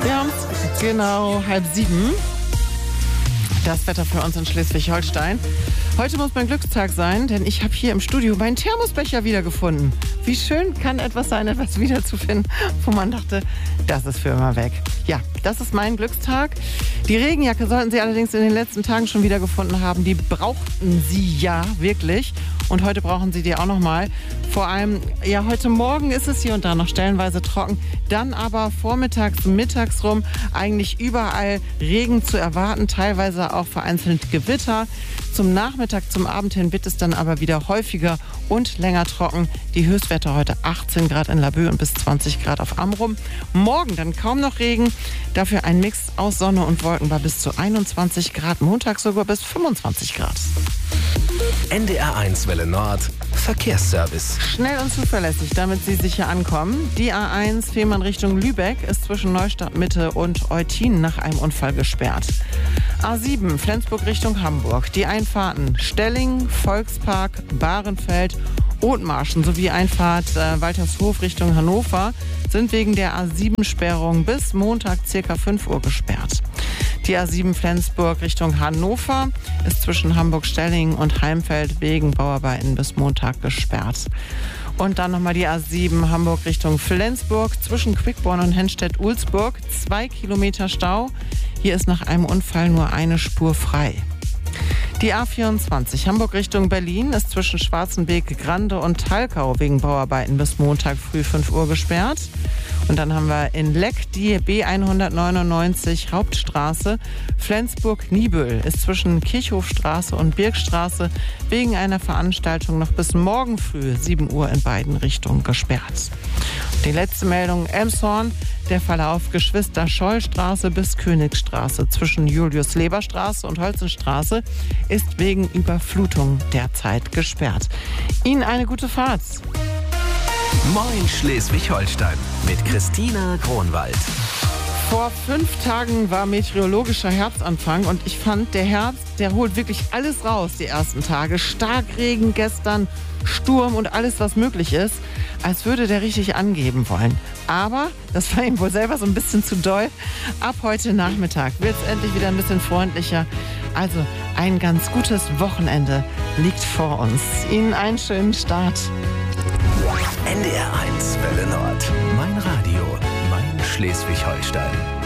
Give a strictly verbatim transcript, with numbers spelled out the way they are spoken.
Wir haben es genau halb sieben. Das Wetter für uns in Schleswig-Holstein. Heute muss mein Glückstag sein, denn ich habe hier im Studio meinen Thermosbecher wiedergefunden. Wie schön kann etwas sein, etwas wiederzufinden, wo man dachte, das ist für immer weg. Ja, das ist mein Glückstag. Die Regenjacke sollten Sie allerdings in den letzten Tagen schon wiedergefunden haben. Die brauchten Sie ja wirklich. Und heute brauchen Sie die auch nochmal. Vor allem, ja, heute Morgen ist es hier und da noch stellenweise trocken. Dann aber vormittags, mittags rum eigentlich überall Regen zu erwarten. Teilweise auch vereinzelt Gewitter. Zum Nachmittag, zum Abend hin wird es dann aber wieder häufiger und länger trocken. Die Höchstwerte heute achtzehn Grad in Laboe und bis zwanzig Grad auf Amrum. Morgen dann kaum noch Regen. Dafür ein Mix aus Sonne und Wolken bei bis zu einundzwanzig Grad. Montag sogar bis fünfundzwanzig Grad. N D R eins Welle Nord Verkehrsservice. Schnell und zuverlässig, damit Sie sicher ankommen. Die A eins Fehmarn Richtung Lübeck ist zwischen Neustadt Mitte und Eutin nach einem Unfall gesperrt. A sieben Flensburg Richtung Hamburg. Die Einfahrten Stelling, Volkspark, Bahrenfeld, Othmarschen sowie Einfahrt äh, Waltershof Richtung Hannover sind wegen der A sieben Sperrung bis Montag ca. fünf Uhr gesperrt. Die A sieben Flensburg Richtung Hannover ist zwischen Hamburg-Stelling und Heimfeld wegen Bauarbeiten bis Montag gesperrt. Und dann nochmal die A sieben Hamburg Richtung Flensburg zwischen Quickborn und Henstedt-Ulzburg. Zwei Kilometer Stau. Hier ist nach einem Unfall nur eine Spur frei. Die A vierundzwanzig Hamburg Richtung Berlin ist zwischen Schwarzenbeek, Grande und Talkau wegen Bauarbeiten bis Montag früh fünf Uhr gesperrt. Und dann haben wir in Leck die B hundertneunundneunzig Hauptstraße. Flensburg-Niebüll ist zwischen Kirchhofstraße und Birkstraße wegen einer Veranstaltung noch bis morgen früh sieben Uhr in beiden Richtungen gesperrt. Die letzte Meldung Elmshorn. Der Verlauf Geschwister-Scholl-Straße bis Königsstraße zwischen Julius-Leber-Straße und Holzenstraße ist wegen Überflutung derzeit gesperrt. Ihnen eine gute Fahrt. Moin Schleswig-Holstein mit Christina Kronwald. Vor fünf Tagen war meteorologischer Herbstanfang und ich fand, der Herbst, der holt wirklich alles raus die ersten Tage. Starkregen gestern, Sturm und alles, was möglich ist, als würde der richtig angeben wollen. Aber das war ihm wohl selber so ein bisschen zu doll. Ab heute Nachmittag wird es endlich wieder ein bisschen freundlicher. Also ein ganz gutes Wochenende liegt vor uns. Ihnen einen schönen Start. N D R eins Welle Nord. Mein Radio, mein Schleswig-Holstein.